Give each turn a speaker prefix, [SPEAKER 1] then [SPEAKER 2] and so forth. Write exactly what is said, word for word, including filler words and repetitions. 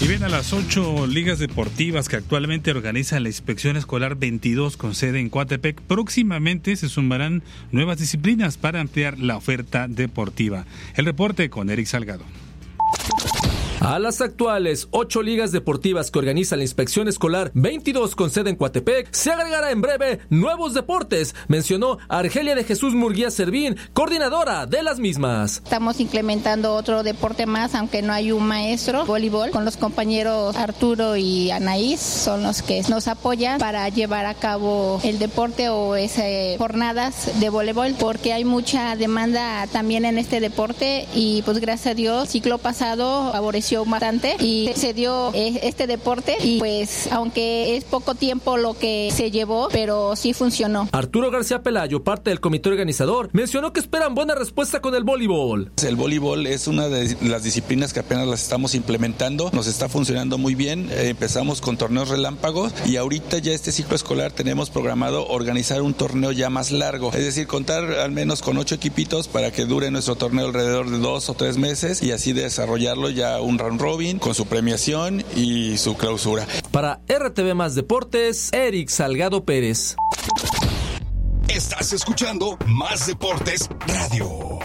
[SPEAKER 1] bien, a las ocho ligas deportivas que actualmente organiza la Inspección Escolar veintidós con sede en Coatepec, próximamente se sumarán nuevas disciplinas para ampliar la oferta deportiva. El reporte con Eric Salgado.
[SPEAKER 2] A las actuales ocho ligas deportivas que organiza la Inspección Escolar veintidós con sede en Coatepec, se agregará en breve nuevos deportes, mencionó Argelia de Jesús Murguía Servín, coordinadora de las mismas.
[SPEAKER 3] Estamos implementando otro deporte más, aunque no hay un maestro, voleibol, con los compañeros Arturo y Anaís, son los que nos apoyan para llevar a cabo el deporte o esas jornadas de voleibol, porque hay mucha demanda también en este deporte y pues gracias a Dios, el ciclo pasado favoreció bastante y se dio este deporte y pues aunque es poco tiempo lo que se llevó, pero sí funcionó.
[SPEAKER 2] Arturo García Pelayo, parte del comité organizador, mencionó que esperan buena respuesta con el voleibol.
[SPEAKER 4] El voleibol es una de las disciplinas que apenas las estamos implementando, nos está funcionando muy bien, eh, empezamos con torneos relámpagos y ahorita ya este ciclo escolar tenemos programado organizar un torneo ya más largo, es decir, contar al menos con ocho equipitos para que dure nuestro torneo alrededor de dos o tres meses y así desarrollarlo ya un round robin con su premiación y su clausura.
[SPEAKER 2] Para R T V Más Deportes, Eric Salgado Pérez.
[SPEAKER 5] Estás escuchando Más Deportes Radio.